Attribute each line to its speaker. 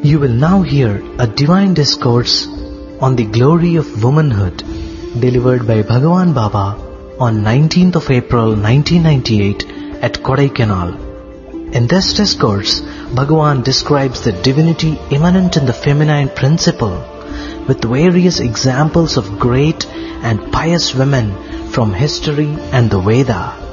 Speaker 1: You will now hear a divine discourse on the glory of womanhood delivered by Bhagavan Baba on 19th of April 1998 at Kodaikanal. In this discourse, Bhagavan describes the divinity immanent in the feminine principle with various examples of great and pious women from history and the Veda.